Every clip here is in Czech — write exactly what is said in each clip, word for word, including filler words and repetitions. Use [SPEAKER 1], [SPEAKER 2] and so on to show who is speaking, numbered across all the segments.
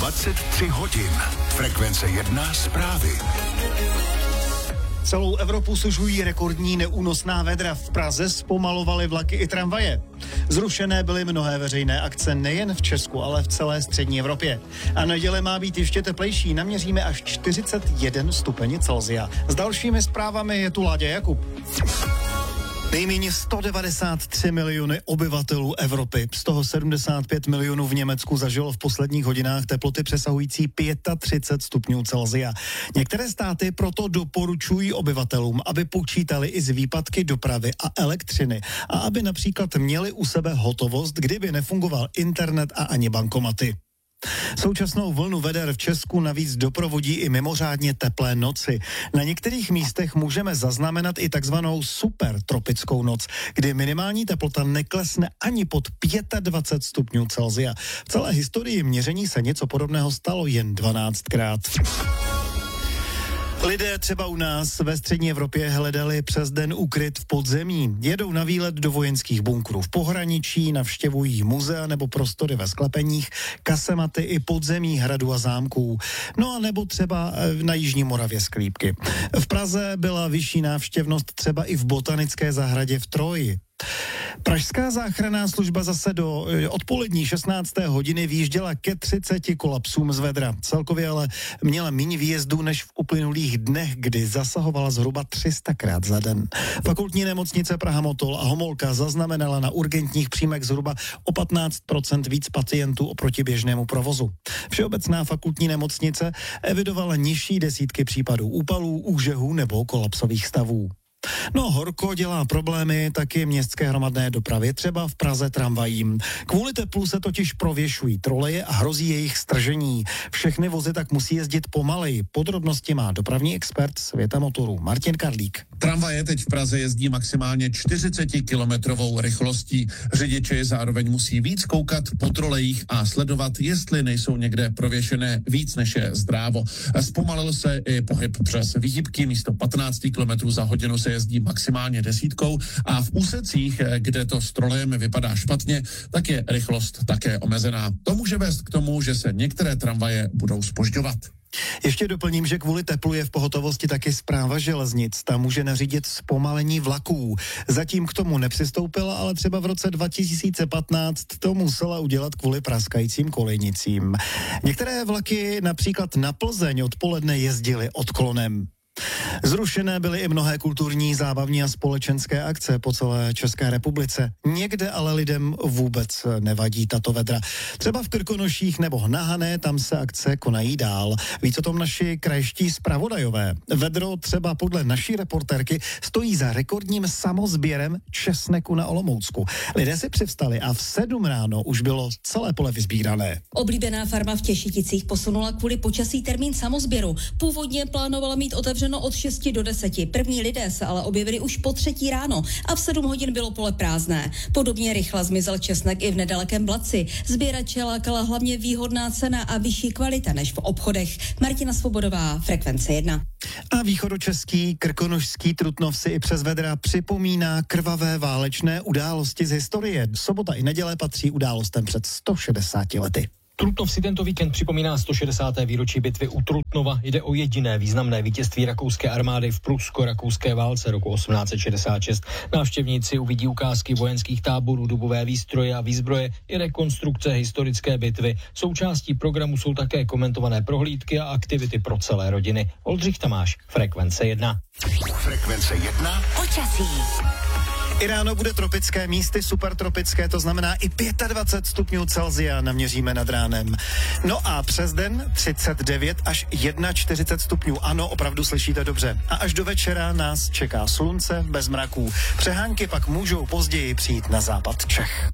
[SPEAKER 1] dvacet tři hodin. Frekvence jedna zprávy.
[SPEAKER 2] Celou Evropu sužují rekordní neúnosná vedra. V Praze zpomalovaly vlaky i tramvaje. Zrušené byly mnohé veřejné akce nejen v Česku, ale v celé střední Evropě. A neděle má být ještě teplejší. Naměříme až čtyřicet jeden stupňů Celsia. S dalšími zprávami je tu Láďa Jakub. Nejméně sto devadesát tři miliony obyvatelů Evropy, z toho sedmdesát pět milionů v Německu zažilo v posledních hodinách teploty přesahující třicet pět stupňů Celsia. Některé státy proto doporučují obyvatelům, aby počítali i z výpadky dopravy a elektřiny a aby například měli u sebe hotovost, kdyby nefungoval internet a ani bankomaty. Současnou vlnu veder v Česku navíc doprovodí i mimořádně teplé noci. Na některých místech můžeme zaznamenat i takzvanou supertropickou noc, kdy minimální teplota neklesne ani pod dvacet pět stupňů Celsia. V celé historii měření se něco podobného stalo jen dvanáctkrát. Lidé třeba u nás ve střední Evropě hledali přes den úkryt v podzemí. Jedou na výlet do vojenských bunkrů v pohraničí, navštěvují muzea nebo prostory ve sklepeních, kasematy i podzemí hradu a zámků. No a nebo třeba na Jižní Moravě sklípky. V Praze byla vyšší návštěvnost třeba i v botanické zahradě v Troji. Pražská záchranná služba zase do odpolední šestnácté hodiny vyjížděla ke třiceti kolapsům z vedra. Celkově ale měla méně výjezdů než v uplynulých dnech, kdy zasahovala zhruba tři sta krát za den. Fakultní nemocnice Praha Motol a Homolka zaznamenala na urgentních příjmech zhruba o patnáct procent víc pacientů oproti běžnému provozu. Všeobecná fakultní nemocnice evidovala nižší desítky případů úpalů, úžehů nebo kolapsových stavů. No, horko dělá problémy taky městské hromadné dopravy, třeba v Praze tramvajím. Kvůli teplu se totiž prověšují troleje a hrozí jejich stržení. Všechny vozy tak musí jezdit pomaleji. Podrobnosti má dopravní expert Světa motorů Martin Karlík.
[SPEAKER 3] Tramvaje teď v Praze jezdí maximálně čtyřicetikilometrovou rychlostí. Řidiči zároveň musí víc koukat po trolejích a sledovat, jestli nejsou někde prověšené víc než je zdrávo. Zpomalil se i pohyb přes výhybky, místo patnáct kilometrů za hodinu se jezdí maximálně desítkou a v úsecích, kde to s trolejem vypadá špatně, tak je rychlost také omezená. To může vést k tomu, že se některé tramvaje budou zpožďovat.
[SPEAKER 2] Ještě doplním, že kvůli teplu je v pohotovosti taky Správa železnic. Ta může nařídit zpomalení vlaků. Zatím k tomu nepřistoupila, ale třeba v roce dva tisíce patnáct to musela udělat kvůli praskajícím kolejnicím. Některé vlaky například na Plzeň odpoledne jezdily odklonem. Zrušené byly i mnohé kulturní, zábavní a společenské akce po celé České republice. Někde ale lidem vůbec nevadí tato vedra. Třeba v Krkonoších nebo na Hané, tam se akce konají dál. Víc o tom naši krajští zpravodajové. Vedro třeba podle naší reportérky stojí za rekordním samozběrem česneku na Olomoucku. Lidé si přivstali a v sedm ráno už bylo celé pole vyzbírané.
[SPEAKER 4] Oblíbená farma v Těšiticích posunula kvůli počasí termín samozběru. Původně plánovala mít otevřenou od šesti do deseti. První lidé se ale objevili už po třetí ráno a v sedm hodin bylo pole prázdné. Podobně rychle zmizel česnek i v nedalekém Blatci. Sběrače lákala hlavně výhodná cena a vyšší kvalita než v obchodech. Martina Svobodová, Frekvence jedna.
[SPEAKER 2] A východočeský krkonošský Trutnov si i přes vedra připomíná krvavé válečné události z historie. Sobota i neděle patří událostem před sto šedesáti lety.
[SPEAKER 5] Trutnov si tento víkend připomíná sto šedesáté výročí bitvy u Trutnova. Jde o jediné významné vítězství rakouské armády v prusko-rakouské válce roku osmnáct set šedesát šest. Návštěvníci uvidí ukázky vojenských táborů, dubové výstroje a výzbroje i rekonstrukce historické bitvy. Součástí programu jsou také komentované prohlídky a aktivity pro celé rodiny. Oldřich Tamáš, Frekvence jedna.
[SPEAKER 1] Frekvence jedna.
[SPEAKER 2] Počasí. I ráno bude tropické, místy supertropické, to znamená i dvacet pět stupňů Celsia naměříme nad ránem. No a přes den třicet devět až čtyřicet jedna stupňů. Ano, opravdu slyšíte dobře. A až do večera nás čeká slunce bez mraků. Přehánky pak můžou později přijít na západ Čech.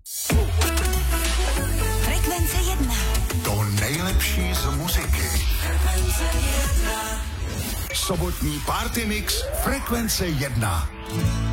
[SPEAKER 1] Frekvence jedna. To nejlepší z muziky. Frekvence jedna. Sobotní party mix Frekvence jedna.